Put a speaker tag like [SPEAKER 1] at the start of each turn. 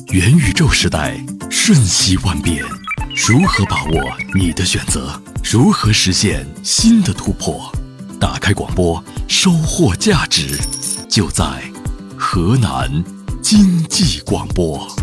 [SPEAKER 1] 元宇宙时代瞬息万变，如何把握你的选择？如何实现新的突破？打开广播，收获价值，就在河南经济广播。